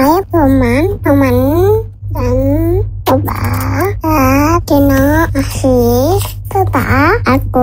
Hai teman-teman dan coba Kino Asis. Coba aku